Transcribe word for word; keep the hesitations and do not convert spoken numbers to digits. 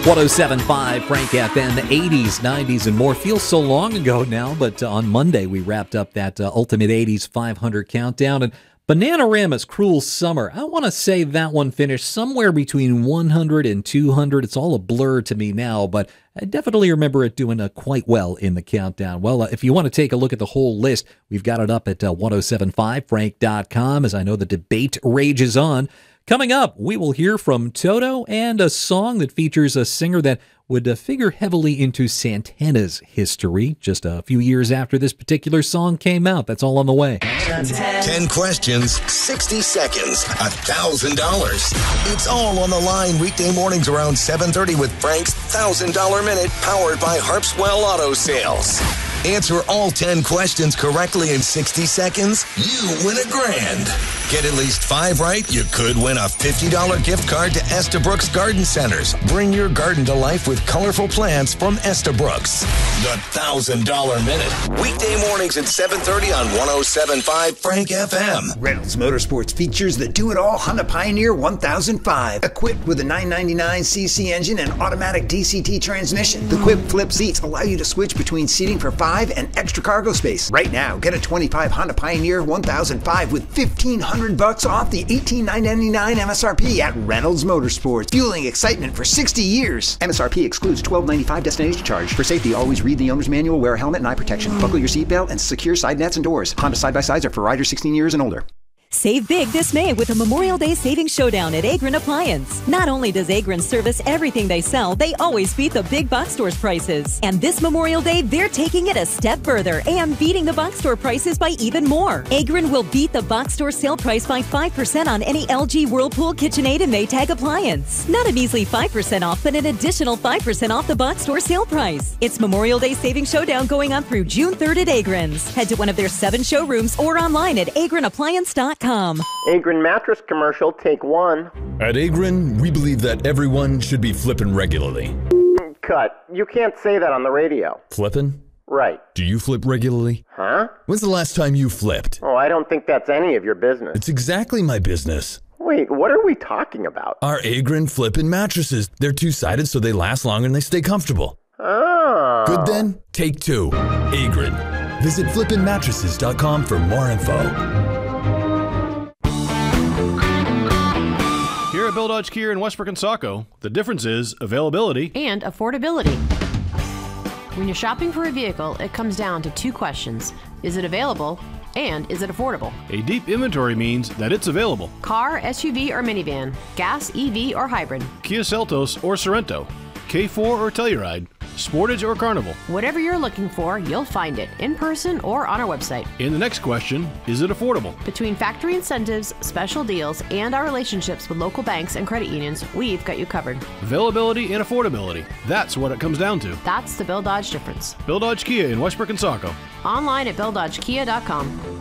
one oh seven point five Frank F M, the eighties, nineties, and more. Feels so long ago now, but uh, on Monday we wrapped up that uh, Ultimate eighties five hundred countdown. And Bananarama's Cruel Summer, I want to say that one finished somewhere between one hundred and two hundred. It's all a blur to me now, but I definitely remember it doing uh, quite well in the countdown. Well, uh, if you want to take a look at the whole list, we've got it up at uh, ten seventy-five frank dot com, as I know the debate rages on. Coming up, we will hear from Toto and a song that features a singer that would uh, figure heavily into Santana's history just a few years after this particular song came out. That's all on the way. Ten questions, sixty seconds, one thousand dollars. It's all on the line weekday mornings around seven thirty with Frank's one thousand dollars Minute, powered by Harpswell Auto Sales. Answer all ten questions correctly in sixty seconds, you win a grand. Get at least five right, you could win a fifty dollars gift card to Estabrooks Garden Centers. Bring your garden to life with colorful plants from Estabrooks. The one thousand dollars Minute. Weekday mornings at seven thirty on one oh seven point five Frank F M. Reynolds Motorsports features the do-it-all Honda Pioneer one thousand five. Equipped with a nine ninety-nine c c engine and automatic D C T transmission. The Quip Flip seats allow you to switch between seating for five and extra cargo space. Right now, get a twenty-five Honda Pioneer one thousand five with fifteen hundred bucks off the eighteen thousand nine hundred ninety-nine M S R P at Reynolds Motorsports. Fueling excitement for sixty years. M S R P excludes twelve ninety-five destination charge. For safety, always read the owner's manual, wear a helmet and eye protection. Buckle your seatbelt and secure side nets and doors. Honda side-by-sides are for riders sixteen years and older. Save big this May with a Memorial Day Savings Showdown at Agron Appliance. Not only does Agron service everything they sell, they always beat the big box stores prices. And this Memorial Day, they're taking it a step further and beating the box store prices by even more. Agron will beat the box store sale price by five percent on any L G, Whirlpool, KitchenAid, and Maytag appliance. Not a measly five percent off, but an additional five percent off the box store sale price. It's Memorial Day Savings Showdown going on through June third at Agron's. Head to one of their seven showrooms or online at agron appliance dot com. Agron mattress commercial, take one. At Agron, we believe that everyone should be flipping regularly. Cut. You can't say that on the radio. Flipping? Right. Do you flip regularly? Huh? When's the last time you flipped? Oh, I don't think that's any of your business. It's exactly my business. Wait, what are we talking about? Our Agron flippin' mattresses. They're two-sided so they last longer and they stay comfortable. Oh. Good then? Take two. Agron. Visit flippin mattresses dot com for more info. Here at Bill Dodge Kia in Westbrook and Saco, the difference is availability and affordability. When you're shopping for a vehicle, it comes down to two questions. Is it available? And is it affordable? A deep inventory means that it's available. Car, S U V, or minivan, gas, E V, or hybrid, Kia Seltos or Sorento, K four or Telluride, Sportage or Carnival. Whatever you're looking for, you'll find it in person or on our website. And the next question, is it affordable? Between factory incentives, special deals, and our relationships with local banks and credit unions, we've got you covered. Availability and affordability. That's what it comes down to. That's the Bill Dodge difference. Bill Dodge Kia in Westbrook and Saco. Online at bill dodge kia dot com.